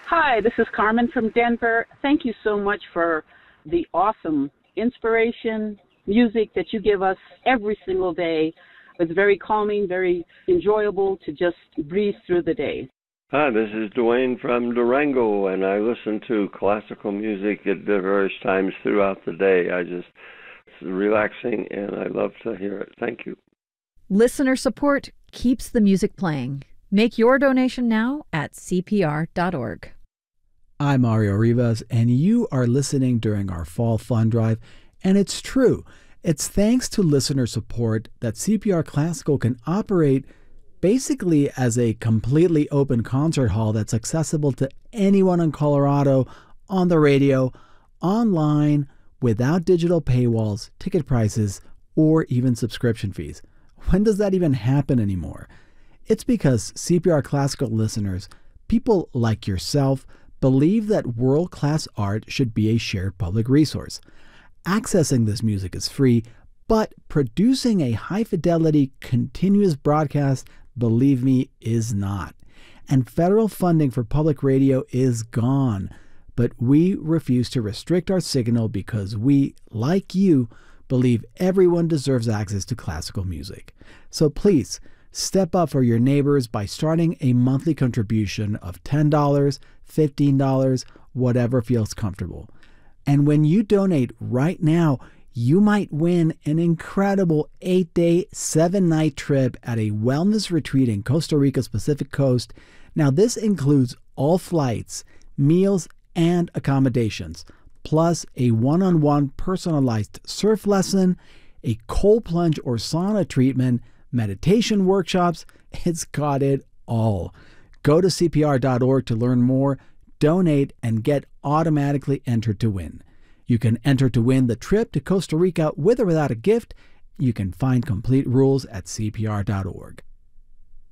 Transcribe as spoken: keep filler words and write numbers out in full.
Hi, this is Carmen from Denver. Thank you so much for the awesome inspiration, music that you give us every single day. It's very calming, very enjoyable to just breeze through the day. Hi, this is Dwayne from Durango, and I listen to classical music at various times throughout the day. I just, it's relaxing, and I love to hear it. Thank you. Listener support keeps the music playing. Make your donation now at C P R dot org. I'm Mario Rivas, and you are listening during our Fall Fund Drive, and it's true. It's thanks to listener support that C P R Classical can operate basically as a completely open concert hall that's accessible to anyone in Colorado, on the radio, online, without digital paywalls, ticket prices, or even subscription fees. When does that even happen anymore? It's because C P R Classical listeners, people like yourself, believe that world-class art should be a shared public resource. Accessing this music is free, but producing a high-fidelity, continuous broadcast, believe me, is not. And federal funding for public radio is gone. But we refuse to restrict our signal because we, like you, believe everyone deserves access to classical music. So please, step up for your neighbors by starting a monthly contribution of ten dollars, fifteen dollars, whatever feels comfortable. And when you donate right now, you might win an incredible eight-day, seven-night trip at a wellness retreat in Costa Rica's Pacific Coast. Now, this includes all flights, meals, and accommodations, plus a one-on-one personalized surf lesson, a cold plunge or sauna treatment, meditation workshops. It's got it all. Go to C P R dot org to learn more, donate, and get automatically entered to win. You can enter to win the trip to Costa Rica with or without a gift. You can find complete rules at C P R dot org.